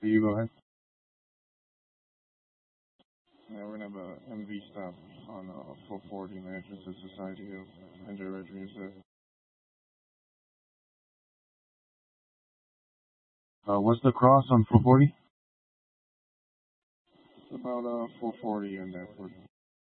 You go ahead. Yeah, we're gonna have a MV stop on 440 Manchester Society of Andrew Rodriguez. What's the cross on 440? It's about 440 and that.